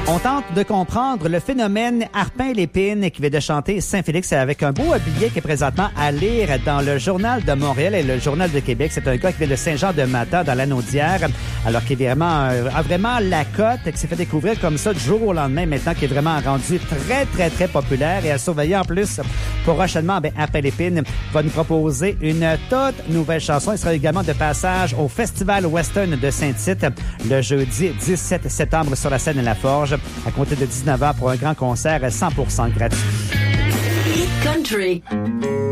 On tente de comprendre le phénomène Harpin-Lépine qui vient de chanter Saint-Félix avec un beau billet qui est présentement à lire dans le Journal de Montréal et le Journal de Québec. C'est un gars qui vient de Saint-Jean-de-Mata dans l'Anaudière, alors qu'il est vraiment, a vraiment la cote, qui s'est fait découvrir comme ça du jour au lendemain maintenant, qui est vraiment rendu très, très, très populaire et à surveiller en plus. Prochainement, Harpin-Lépine va nous proposer une toute nouvelle chanson. Il sera également de passage au Festival Western de Saint-Tite le jeudi 17 septembre sur la scène de la Forge, à compter de 19h pour un grand concert 100% gratuit. Country.